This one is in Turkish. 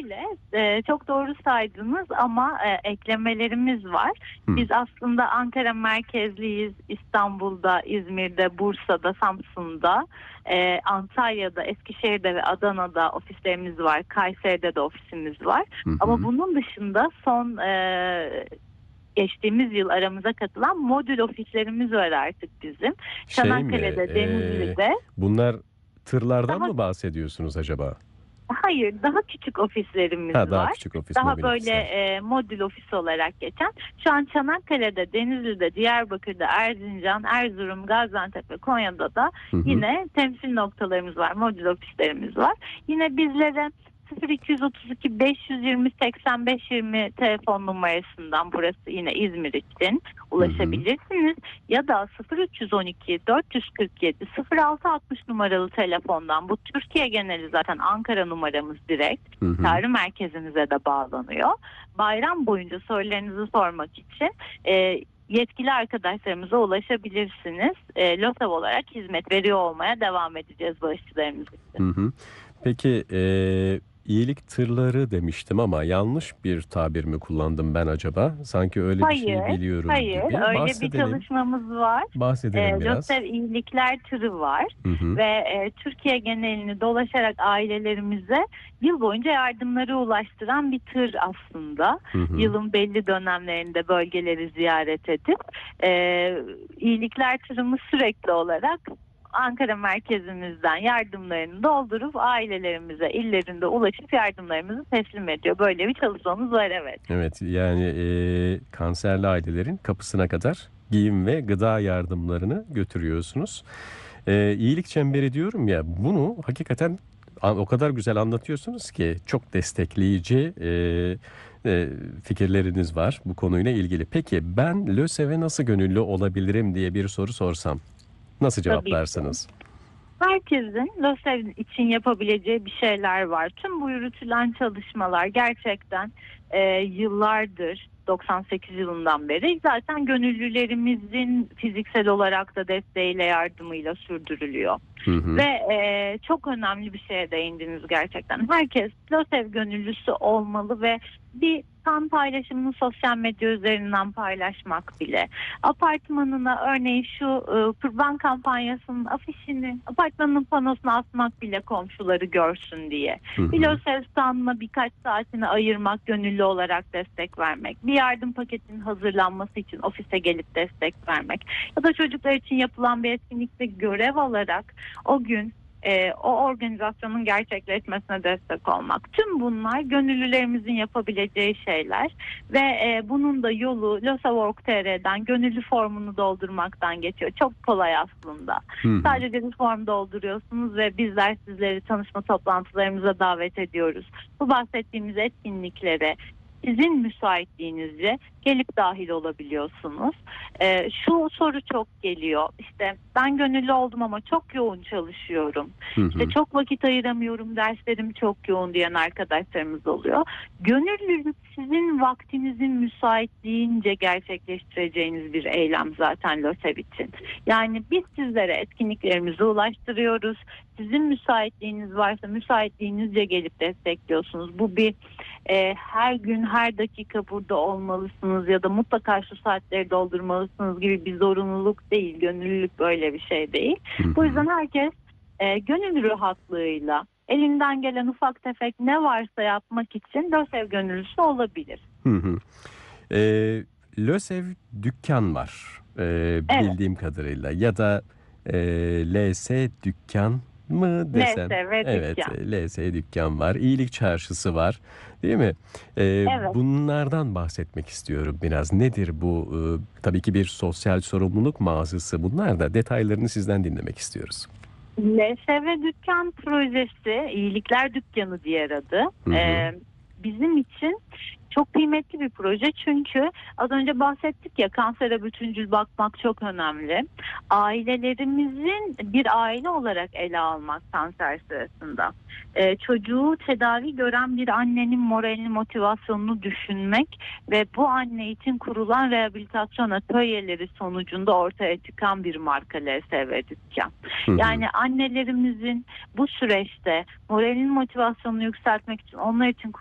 Şöyle, çok doğru saydınız ama eklemelerimiz var. Hı. Biz aslında Ankara merkezliyiz. İstanbul'da, İzmir'de, Bursa'da, Samsun'da, Antalya'da, Eskişehir'de ve Adana'da ofislerimiz var. Kayseri'de de ofisimiz var. Hı Ama hı. bunun dışında son geçtiğimiz yıl aramıza katılan modül ofislerimiz var artık bizim. Şey mi? Çanakkale'de, Denizli'de. Bunlar tırlardan Daha mı bahsediyorsunuz acaba? Hayır, daha küçük ofislerimiz Ha, daha var. küçük ofis, Daha mobil böyle ofisler. modül ofis olarak geçen. Şu an Çanakkale'de, Denizli'de, Diyarbakır'da, Erzincan, Erzurum, Gaziantep ve Konya'da da Hı hı. yine temsil noktalarımız var, modül ofislerimiz var. Yine bizlere 0232 520 85 20 telefon numarasından, burası yine İzmir için, Hı hı. ulaşabilirsiniz. Ya da 0312 447 0660 numaralı telefondan, bu Türkiye geneli zaten, Ankara numaramız direkt Hı hı. çağrı merkezimize de bağlanıyor. Bayram boyunca sorularınızı sormak için yetkili arkadaşlarımıza ulaşabilirsiniz. LOSAV olarak hizmet veriyor olmaya devam edeceğiz bağışçılarımız için. Hı hı. Peki iyilik tırları demiştim ama yanlış bir tabir mi kullandım ben acaba? Sanki öyle bir şey Hayır, biliyorum hayır. gibi. Öyle bir çalışmamız var. Bahsedelim biraz. LÖSEV iyilikler tırı var Hı hı. ve Türkiye genelini dolaşarak ailelerimize yıl boyunca yardımları ulaştıran bir tır aslında. Hı hı. Yılın belli dönemlerinde bölgeleri ziyaret edip iyilikler tırımız sürekli olarak Ankara merkezimizden yardımlarını doldurup ailelerimize illerinde ulaşıp yardımlarımızı teslim ediyor. Böyle bir çalışmamız var, evet. Evet, yani kanserli ailelerin kapısına kadar giyim ve gıda yardımlarını götürüyorsunuz. İyilik çemberi diyorum ya, bunu hakikaten o kadar güzel anlatıyorsunuz ki çok destekleyici fikirleriniz var bu konuyla ilgili. Peki ben LÖSEV'e nasıl gönüllü olabilirim diye bir soru sorsam nasıl Tabii ki. cevaplarsınız? Herkesin LÖSEV için yapabileceği bir şeyler var. Tüm bu yürütülen çalışmalar gerçekten yıllardır, 98 yılından beri zaten gönüllülerimizin fiziksel olarak da desteğiyle, yardımıyla sürdürülüyor. Hı hı. Ve çok önemli bir şeye değindiniz gerçekten. Herkes LÖSEV gönüllüsü olmalı ve bir kan paylaşımını sosyal medya üzerinden paylaşmak bile. Apartmanına örneğin şu kurban kampanyasının afişini apartmanın panosuna asmak bile, komşuları görsün diye. Hı Bir hı. LÖSEV standına birkaç saatini ayırmak, gönüllü olarak destek vermek. Bir yardım paketinin hazırlanması için ofise gelip destek vermek. Ya da çocuklar için yapılan bir etkinlikte görev alarak o gün o organizasyonun gerçekleşmesine destek olmak. Tüm bunlar gönüllülerimizin yapabileceği şeyler ve bunun da yolu LÖSEV.org.tr'den gönüllü formunu doldurmaktan geçiyor. Çok kolay aslında. Hı hı. Sadece bir form dolduruyorsunuz ve bizler sizleri tanışma toplantılarımıza davet ediyoruz. Bu bahsettiğimiz etkinliklere sizin müsaitliğinizce gelip dahil olabiliyorsunuz. Şu soru çok geliyor. İşte ben gönüllü oldum ama çok yoğun çalışıyorum. Hı hı. İşte çok vakit ayıramıyorum, derslerim çok yoğun diyen arkadaşlarımız oluyor. Gönüllülük sizin vaktinizin müsaitliğince gerçekleştireceğiniz bir eylem zaten LÖSEV için. Yani biz sizlere etkinliklerimizi ulaştırıyoruz. Sizin müsaitliğiniz varsa müsaitliğinizce gelip destekliyorsunuz. Bu bir her gün her dakika burada olmalısınız ya da mutlaka şu saatleri doldurmalısınız gibi bir zorunluluk değil. Gönüllülük böyle bir şey değil. Hı Bu hı. yüzden herkes gönül rahatlığıyla elinden gelen ufak tefek ne varsa yapmak için LÖSEV gönüllüsü olabilir. Hı hı. LÖSEV dükkan var Evet, bildiğim kadarıyla ya da LS dükkan mı desem? LSV Evet, dükkan. LS dükkan var. İyilik çarşısı var, değil mi? Evet. Bunlardan bahsetmek istiyorum biraz. Nedir bu? Tabii ki bir sosyal sorumluluk mağazası. Bunlar da detaylarını sizden dinlemek istiyoruz. LSV Dükkan projesi, İyilikler Dükkanı diğer adı. Hı hı. Bizim için çok kıymetli bir proje, çünkü az önce bahsettik ya, kansere bütüncül bakmak çok önemli. Ailelerimizin bir aile olarak ele almak kanser sırasında. Çocuğu tedavi gören bir annenin moralini, motivasyonunu düşünmek ve bu anne için kurulan rehabilitasyon atölyeleri sonucunda ortaya çıkan bir marka LSV Dükkan. Hı hı. Yani annelerimizin bu süreçte moralini, motivasyonunu yükseltmek için onlar için